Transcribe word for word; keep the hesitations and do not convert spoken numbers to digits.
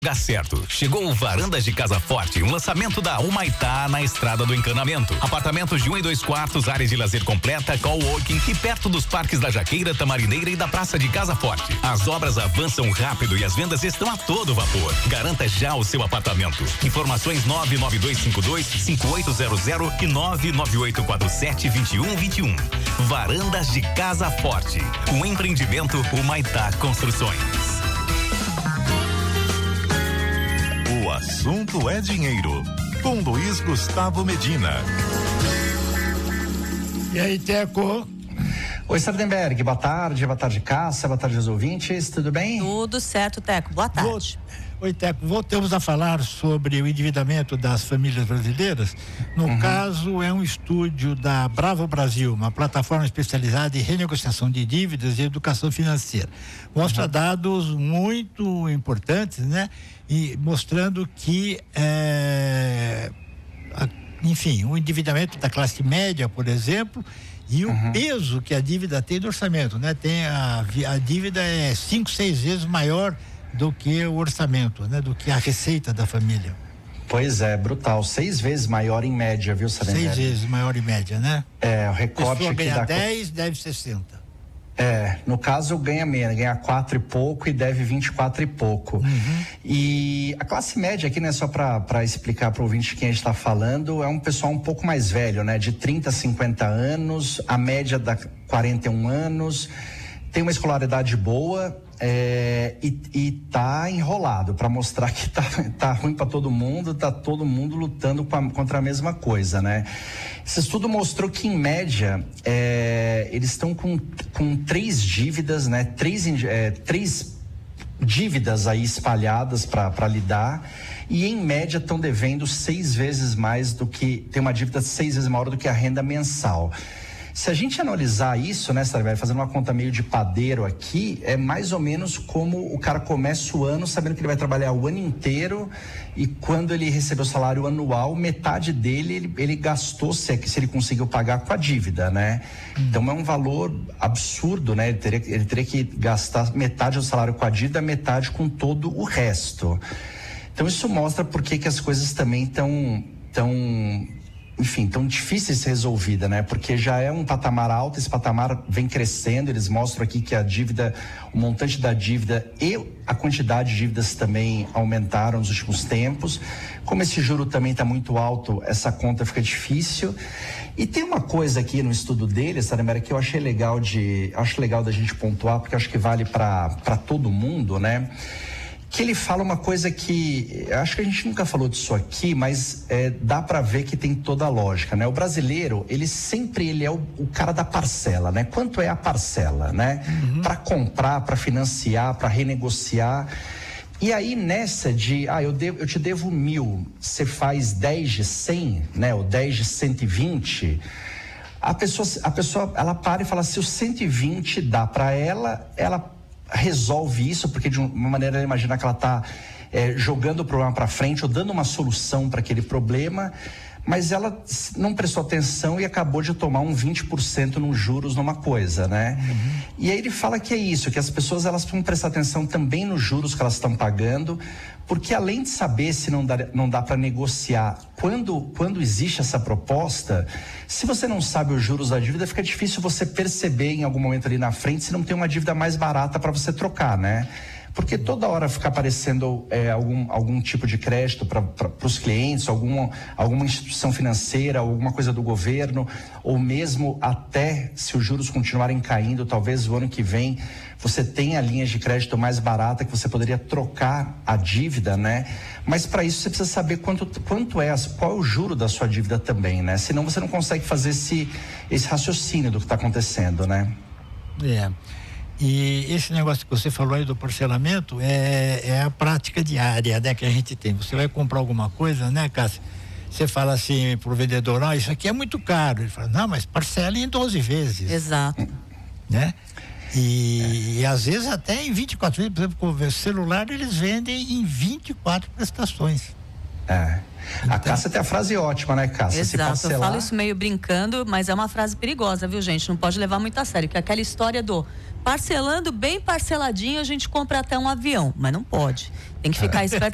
Lugar certo. Chegou o Varandas de Casa Forte, um lançamento da Humaitá na Estrada do Encanamento. Apartamentos de um e dois quartos, área de lazer completa, coworking e perto dos parques da Jaqueira, Tamarineira e da Praça de Casa Forte. As obras avançam rápido e as vendas estão a todo vapor. Garanta já o seu apartamento. Informações nove nove dois cinco dois, cinco oito zero zero e nove nove oito quatro sete, dois um dois um. Varandas de Casa Forte. Um empreendimento Humaitá Construções. O assunto é dinheiro, com Luiz Gustavo Medina. E aí, Teco? Oi, Sardenberg, boa tarde, boa tarde, Cássia, boa tarde aos ouvintes, tudo bem? Tudo certo, Teco, boa tarde. Oi, Teco, voltamos a falar sobre o endividamento das famílias brasileiras. No Uhum. caso, é um estúdio da Bravo Brasil, uma plataforma especializada em renegociação de dívidas e educação financeira. Mostra uhum. dados muito importantes, né? E mostrando que, é, a, enfim, o endividamento da classe média, por exemplo, e o uhum. peso que a dívida tem no orçamento, né? Tem a, a dívida é cinco, seis vezes maior do que o orçamento, né? Do que a receita da família. Pois é, brutal. Seis vezes maior em média, viu, Sardenberg? Seis vezes maior em média, né? É, o recorte a pessoa que ganha dá... dez, deve sessenta. É, no caso ganha menos, ganha quatro e pouco e deve vinte e quatro e pouco. Uhum. E a classe média aqui, né, só para explicar para o ouvinte quem a gente está falando, é um pessoal um pouco mais velho, né? De trinta a cinquenta anos, a média dá quarenta e um anos, tem uma escolaridade boa. É, e, e tá enrolado para mostrar que tá, tá ruim para todo mundo, tá todo mundo lutando com a, contra a mesma coisa, né? Esse estudo mostrou que em média é, eles estão com, com três dívidas, né? Três, é, três dívidas aí espalhadas para lidar e em média estão devendo seis vezes mais do que, tem uma dívida seis vezes maior do que a renda mensal. Se a gente analisar isso, né, Sardenberg, fazendo uma conta meio de padeiro aqui, é mais ou menos como o cara começa o ano sabendo que ele vai trabalhar o ano inteiro e quando ele recebeu o salário anual, metade dele ele, ele gastou, se, é que, se ele conseguiu pagar com a dívida, né? Hum. Então é um valor absurdo, né? Ele teria, ele teria que gastar metade do salário com a dívida, metade com todo o resto. Então isso mostra por que que as coisas também estão tão enfim, tão difícil de ser resolvida, né? Porque já é um patamar alto, esse patamar vem crescendo, eles mostram aqui que a dívida, o montante da dívida e a quantidade de dívidas também aumentaram nos últimos tempos. Como esse juro também está muito alto, essa conta fica difícil. E tem uma coisa aqui no estudo deles, Sardenberg, que eu achei legal de, acho legal da gente pontuar, porque acho que vale para para todo mundo, né? Que ele fala uma coisa que acho que a gente nunca falou disso aqui, mas é, dá para ver que tem toda a lógica, né? O brasileiro, ele sempre ele é o, o cara da parcela, né? Quanto é a parcela, né? Uhum. Para comprar, para financiar, para renegociar. E aí nessa de, ah, eu, devo, eu te devo mil, você faz dez de cem, né? Ou dez de cento e vinte. A pessoa, a pessoa, ela para e fala, se o cento e vinte dá para ela, ela resolve isso, porque de uma maneira ela imagina que ela está é, jogando o problema para frente ou dando uma solução para aquele problema, mas ela não prestou atenção e acabou de tomar um vinte por cento nos juros numa coisa, né? Uhum. E aí ele fala que é isso, que as pessoas elas precisam prestar atenção também nos juros que elas estão pagando, porque além de saber se não dá, não dá para negociar, quando, quando existe essa proposta, se você não sabe os juros da dívida, fica difícil você perceber em algum momento ali na frente se não tem uma dívida mais barata para você trocar, né? Porque toda hora fica aparecendo é, algum, algum tipo de crédito para os clientes, alguma, alguma instituição financeira, alguma coisa do governo, ou mesmo até se os juros continuarem caindo, talvez o ano que vem você tenha linhas de crédito mais barata que você poderia trocar a dívida, né? Mas para isso você precisa saber quanto, quanto é, qual é o juro da sua dívida também, né? Senão você não consegue fazer esse, esse raciocínio do que está acontecendo, né? É. E esse negócio que você falou aí do parcelamento é, é a prática diária, né, que a gente tem. Você vai comprar alguma coisa, né, Cássia? Você fala assim pro vendedor, ah, isso aqui é muito caro. Ele fala, não, mas parcela em doze vezes. Exato. Né? E, é. e às vezes até em vinte e quatro vezes, por exemplo, com o celular eles vendem em vinte e quatro prestações. É. A Cássia tem a frase ótima, né, Cássia? Exato, se parcelar... eu falo isso meio brincando, mas é uma frase perigosa, viu, gente? Não pode levar muito a sério, que é aquela história do parcelando bem parceladinho a gente compra até um avião, mas não pode. Tem que ficar esperto